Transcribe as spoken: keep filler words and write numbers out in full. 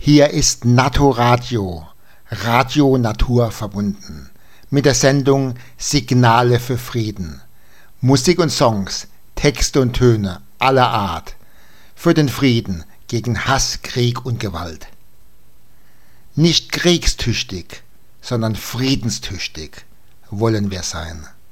Hier ist Natoradio, Radio Natur verbunden, mit der Sendung Signale für Frieden. Musik und Songs, Texte und Töne aller Art, für den Frieden gegen Hass, Krieg und Gewalt. Nicht kriegstüchtig, sondern friedenstüchtig wollen wir sein.